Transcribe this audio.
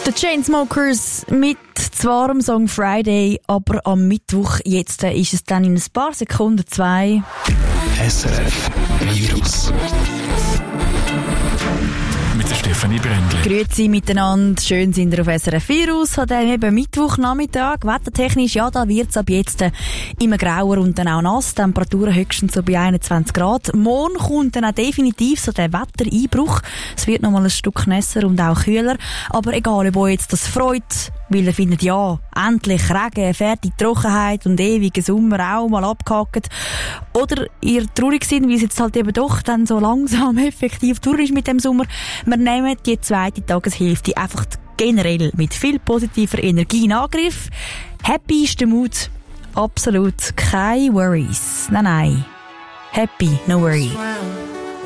The Chainsmokers mit zwar am Song Friday, aber am Mittwoch jetzt ist es dann in ein paar Sekunden 2. SRF Virus. Mit der Stefanie Brändli. Grüezi miteinander, schön sind ihr auf SRF Virus. Hat eben Mittwochnachmittag, wettertechnisch, ja, da wird es ab jetzt immer grauer und dann auch nass. Temperaturen höchstens so bei 21 Grad. Morgen kommt dann auch definitiv so der Wettereinbruch. Es wird noch mal ein Stück nässer und auch kühler. Aber egal, ob euch jetzt das freut, weil ihr findet, ja, endlich Regen, fertig Trockenheit und ewiger Sommer auch mal abgehakt. Oder ihr traurig seid, weil es jetzt halt eben doch dann so langsam effektiv durch ist mit dem Sommer. Wir nehmen die zweite Tageshälfte einfach generell mit viel positiver Energie in Angriff. Happy ist der Mut. Absolut keine Worries. Nein. Happy, no worry.